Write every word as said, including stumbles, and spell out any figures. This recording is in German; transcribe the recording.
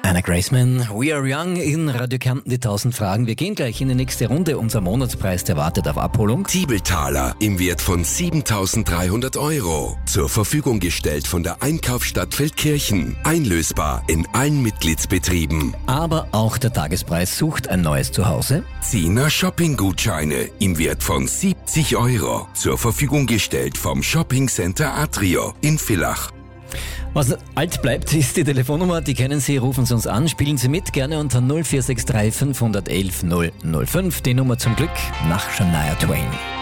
Anna Graceman, We Are Young in Radio Kärnten, die tausend Fragen. Wir gehen gleich in die nächste Runde. Unser Monatspreis, der wartet auf Abholung. Tiebeltaler im Wert von siebentausenddreihundert Euro. Zur Verfügung gestellt von der Einkaufsstadt Feldkirchen. Einlösbar in allen Mitgliedsbetrieben. Aber auch der Tagespreis sucht ein neues Zuhause. Zehner Shopping-Gutscheine im Wert von siebzig Euro. Zur Verfügung gestellt vom Shopping Center Atrio in Villach. Was alt bleibt, ist die Telefonnummer, die kennen Sie, rufen Sie uns an, spielen Sie mit, gerne unter null vier sechs drei fünf eins eins null null fünf, die Nummer zum Glück nach Shania Twain.